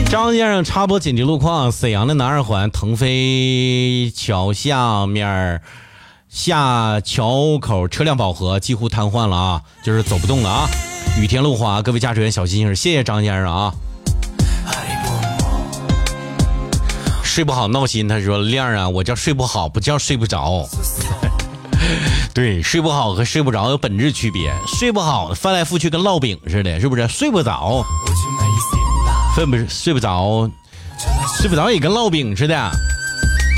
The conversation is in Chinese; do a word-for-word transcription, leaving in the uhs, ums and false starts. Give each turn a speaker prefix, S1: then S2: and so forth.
S1: 张先生插播紧急路况：沈阳的南二环腾飞桥下面下桥口车辆饱和，几乎瘫痪了啊，就是走不动了啊。雨天路滑，各位驾驶员小心行。谢谢张先生啊。睡不好闹心，他说亮啊，我叫睡不好，不叫睡不着。对，睡不好和睡不着有本质区别。睡不好翻来覆去跟烙饼似的，是不是？睡不着，睡不睡不着，睡不着也跟烙饼似的。